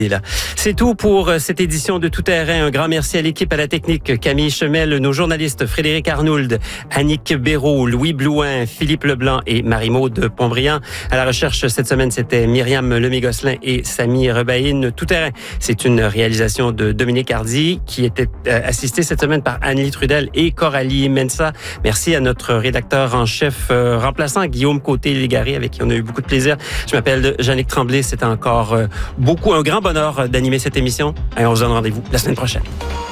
C'est tout pour cette édition de Tout Terrain. Un grand merci à l'équipe, à la technique, Camille Chemel, nos journalistes Frédéric Arnould, Annick Béraud, Louis Blouin, Philippe Leblanc et Marie-Maude Pontbriand. À la recherche cette semaine, c'était Myriam Lemay-Gosselin et Samy Rebaïne. Tout Terrain, c'est une réalisation de Dominique Hardy qui était assistée cette semaine par Anne-Lie Trudel et Coralie Mensa. Merci à notre rédacteur en chef remplaçant, Guillaume Côté-Légaré, avec qui on a eu beaucoup de plaisir. Je m'appelle Jannick Tremblay. C'était encore un grand bonheur d'animer cette émission. Et on se donne rendez-vous la semaine prochaine.